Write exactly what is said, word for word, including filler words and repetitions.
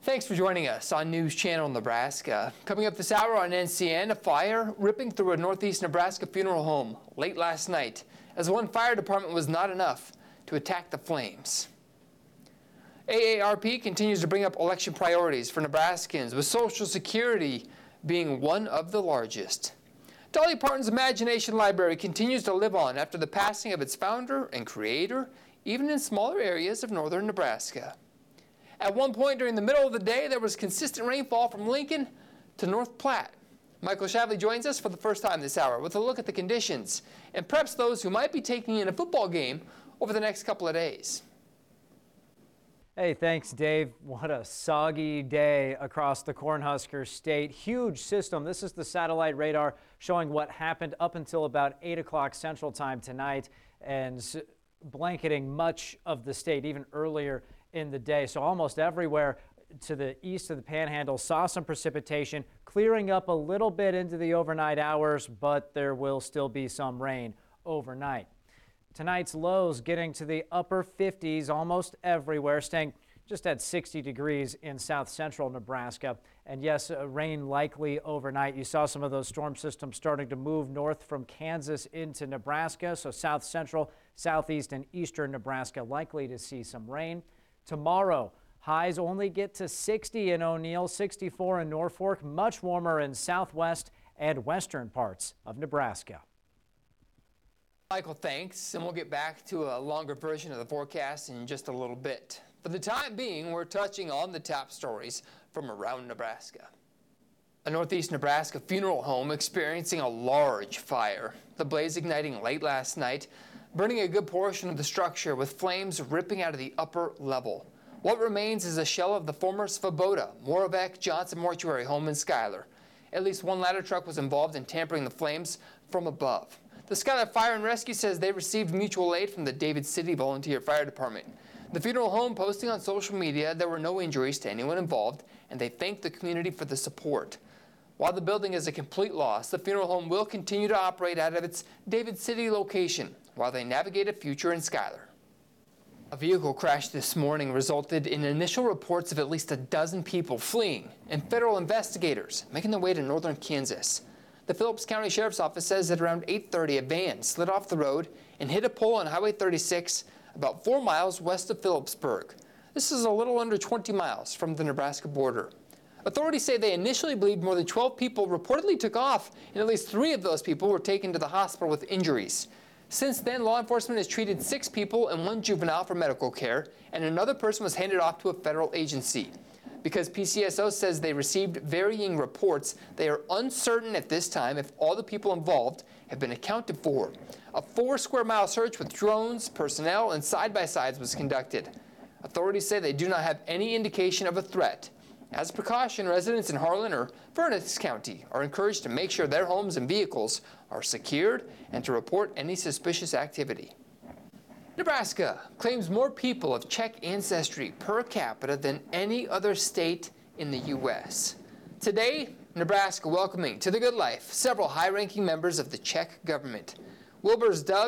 Thanks for joining us on News Channel Nebraska. Coming up this hour on N C N, a fire ripping through a northeast Nebraska funeral home late last night, as one fire department was not enough to attack the flames. A A R P continues to bring up election priorities for Nebraskans, with Social Security being one of the largest. Dolly Parton's Imagination Library continues to live on after the passing of its founder and creator, even in smaller areas of northern Nebraska. At one point during the middle of the day, there was consistent rainfall from Lincoln to North Platte. Michael Shavley joins us for the first time this hour with a look at the conditions and preps those who might be taking in a football game over the next couple of days. Hey, thanks, Dave. What a soggy day across the Cornhusker State. Huge system. This is the satellite radar showing what happened up until about eight o'clock Central Time tonight and blanketing much of the state even earlier in the day. So almost everywhere to the east of the Panhandle saw some precipitation, clearing up a little bit into the overnight hours, but there will still be some rain overnight. Tonight's lows getting to the upper fifties almost everywhere, staying just at sixty degrees in south central Nebraska. And yes, uh, rain likely overnight. You saw some of those storm systems starting to move north from Kansas into Nebraska. So south central, southeast, and eastern Nebraska likely to see some rain. Tomorrow, highs only get to sixty in O'Neill, sixty-four in Norfolk, much warmer in southwest and western parts of Nebraska. Michael, thanks, and we'll get back to a longer version of the forecast in just a little bit. For the time being, we're touching on the top stories from around Nebraska. A northeast Nebraska funeral home experiencing a large fire. The blaze igniting late last night, burning a good portion of the structure with flames ripping out of the upper level. What remains is a shell of the former Svoboda Moravec Johnson Mortuary home in Schuyler. At least one ladder truck was involved in tampering the flames from above. The Schuyler Fire and Rescue says they received mutual aid from the David City Volunteer Fire Department. The funeral home posting on social media there were no injuries to anyone involved, and they thanked the community for the support. While the building is a complete loss, the funeral home will continue to operate out of its David City location while they navigate a future in Schuyler. A vehicle crash this morning resulted in initial reports of at least a dozen people fleeing and federal investigators making their way to northern Kansas. The Phillips County Sheriff's Office says that around eight thirty, a van slid off the road and hit a pole on Highway thirty-six about four miles west of Phillipsburg. This is a little under twenty miles from the Nebraska border. Authorities say they initially believed more than twelve people reportedly took off, and at least three of those people were taken to the hospital with injuries. Since then, law enforcement has treated six people and one juvenile for medical care, and another person was handed off to a federal agency. Because P C S O says they received varying reports, they are uncertain at this time if all the people involved have been accounted for. A four square mile search with drones, personnel, and side-by-sides was conducted. Authorities say they do not have any indication of a threat. As a precaution, residents in Harlan or Furnace County are encouraged to make sure their homes and vehicles are secured and to report any suspicious activity. Nebraska claims more people of Czech ancestry per capita than any other state in the U S Today, Nebraska welcoming to the good life several high-ranking members of the Czech government. Wilbur's dub